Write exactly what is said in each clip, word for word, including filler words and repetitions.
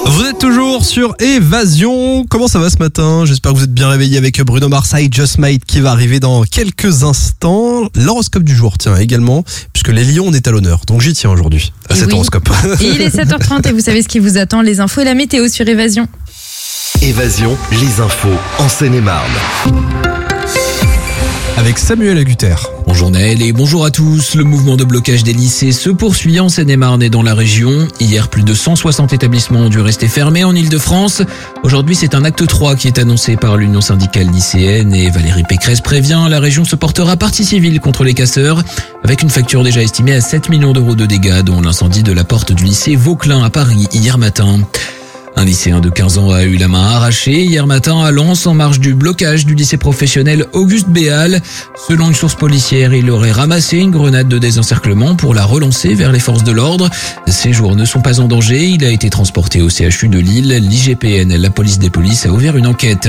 Vous êtes toujours sur Évasion. Comment ça va ce matin? J'espère que vous êtes bien réveillés avec Bruno Mars, I Just Might qui va arriver dans quelques instants. L'horoscope du jour, tiens, également, puisque les lions, on est à l'honneur. Donc j'y tiens aujourd'hui, à et cet oui. horoscope. Et il est sept heures trente et vous savez ce qui vous attend, les infos et la météo sur Évasion. Évasion, les infos en Seine-et-Marne. Avec Samuel Agutter. Bonjour Naël et bonjour à tous. Le mouvement de blocage des lycées se poursuit en Seine-et-Marne et dans la région. Hier, plus de cent soixante établissements ont dû rester fermés en Ile-de-France. Aujourd'hui, c'est un acte trois qui est annoncé par l'Union syndicale lycéenne et Valérie Pécresse prévient, la région se portera partie civile contre les casseurs avec une facture déjà estimée à sept millions d'euros de dégâts, dont l'incendie de la porte du lycée Vauquelin à Paris hier matin. Un lycéen de quinze ans a eu la main arrachée hier matin à Lens en marge du blocage du lycée professionnel Auguste Béal. Selon une source policière, il aurait ramassé une grenade de désencerclement pour la relancer vers les forces de l'ordre. Ses jours ne sont pas en danger. Il a été transporté au C H U de Lille. L'I G P N, la police des polices, a ouvert une enquête.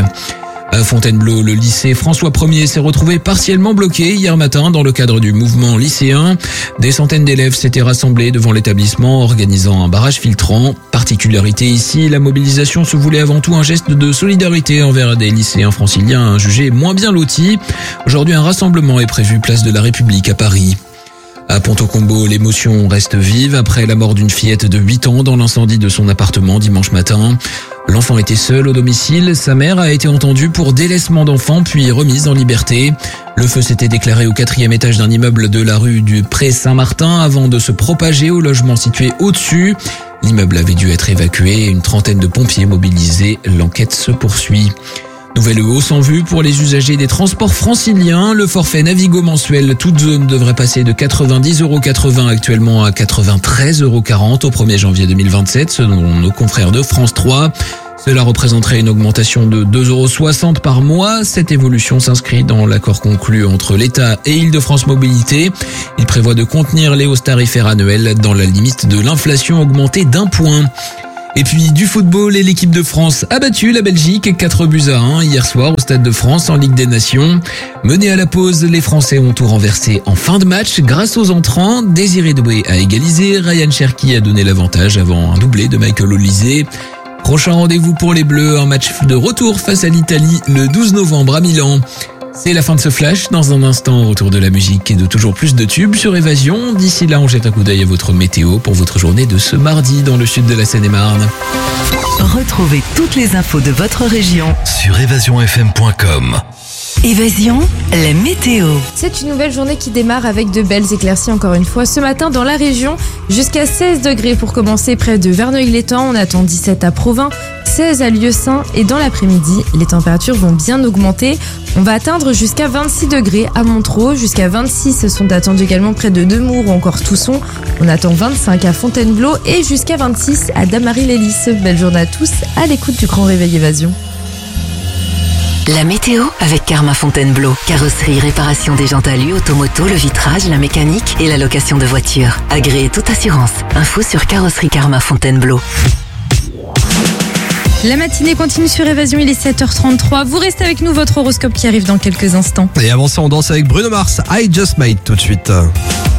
À Fontainebleau, le lycée François Ier s'est retrouvé partiellement bloqué hier matin dans le cadre du mouvement lycéen. Des centaines d'élèves s'étaient rassemblés devant l'établissement organisant un barrage filtrant. Particularité ici, la mobilisation se voulait avant tout un geste de solidarité envers des lycéens franciliens jugés moins bien lotis. Aujourd'hui, un rassemblement est prévu place de la République à Paris. À Ponto-Combo, l'émotion reste vive après la mort d'une fillette de huit ans dans l'incendie de son appartement dimanche matin. L'enfant était seul au domicile, sa mère a été entendue pour délaissement d'enfant puis remise en liberté. Le feu s'était déclaré au quatrième étage d'un immeuble de la rue du Pré-Saint-Martin avant de se propager au logement situé au-dessus. L'immeuble avait dû être évacué et une trentaine de pompiers mobilisés. L'enquête se poursuit. Nouvelle hausse en vue pour les usagers des transports franciliens. Le forfait Navigo mensuel toute zone devrait passer de quatre-vingt-dix euros quatre-vingts actuellement à quatre-vingt-treize euros quarante au premier janvier deux mille vingt-sept selon nos confrères de France trois. Cela représenterait une augmentation de deux euros soixante par mois. Cette évolution s'inscrit dans l'accord conclu entre l'État et Île-de-France Mobilité. Il prévoit de contenir les hausses tarifaires annuelles dans la limite de l'inflation augmentée d'un point. Et puis du football et l'équipe de France a battu la Belgique quatre buts à un hier soir au Stade de France en Ligue des Nations. Menés à la pause, les Français ont tout renversé en fin de match grâce aux entrants. Désiré Doué a égalisé, Ryan Cherki a donné l'avantage avant un doublé de Michael Olise. Prochain rendez-vous pour les Bleus, un match de retour face à l'Italie le douze novembre à Milan. C'est la fin de ce flash. Dans un instant, retour de la musique et de toujours plus de tubes sur Évasion. D'ici là, on jette un coup d'œil à votre météo pour votre journée de ce mardi dans le sud de la Seine-et-Marne. Retrouvez toutes les infos de votre région sur évasion f m point com. Évasion, la météo. C'est une nouvelle journée qui démarre avec de belles éclaircies encore une fois. Ce matin dans la région, jusqu'à seize degrés pour commencer près de Verneuil-l'Étang. On attend dix-sept à Provins, seize à Lieusaint et dans l'après-midi, les températures vont bien augmenter. On va atteindre jusqu'à vingt-six degrés à Montereau, jusqu'à vingt-six sont attendus également près de Nemours ou encore Tousson. On attend vingt-cinq à Fontainebleau et jusqu'à vingt-six à Damary-les-Lys. Belle journée à tous, à l'écoute du Grand Réveil Évasion. La météo avec Karma Fontainebleau. Carrosserie, réparation des jantes alu, automoto, le vitrage, la mécanique et la location de voitures. Agréez toute assurance. Info sur Carrosserie Karma Fontainebleau. La matinée continue sur Évasion, il est sept heures trente-trois. Vous restez avec nous, votre horoscope qui arrive dans quelques instants. Et avant ça, on danse avec Bruno Mars, I Just Might tout de suite.